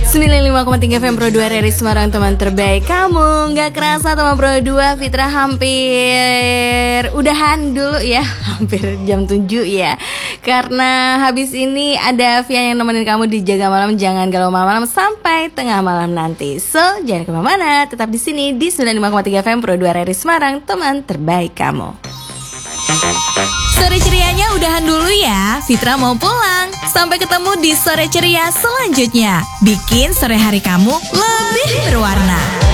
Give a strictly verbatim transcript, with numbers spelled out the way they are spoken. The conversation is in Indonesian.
sembilan puluh lima koma tiga F M Pro dua R R I Semarang, teman terbaik kamu. Gak kerasa teman Pro dua, Fitra hampir udahan dulu ya. Hampir jam tujuh ya. Karena habis ini ada Vian yang nemenin kamu di Jaga Malam. Jangan galau malam-malam sampai tengah malam nanti. So, jangan kemana-mana, tetap di sini di sembilan puluh lima koma tiga F M Pro dua R R I Semarang, teman terbaik kamu. Sore cerianya udahan dulu ya, Fitra mau pulang. Sampai ketemu di sore ceria selanjutnya. Bikin sore hari kamu lebih berwarna.